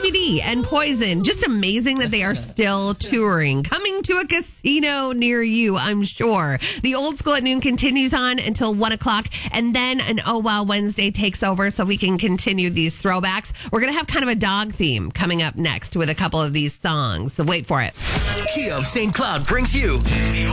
RBD and Poison. Just amazing that they are still touring. Coming to a casino near you, I'm sure. The Old School at Noon continues on until 1 o'clock. And then an Oh Wow Wednesday takes over so we can continue these throwbacks. We're going to have kind of a dog theme coming up next with a couple of these songs. So wait for it. Kia of St. Cloud brings you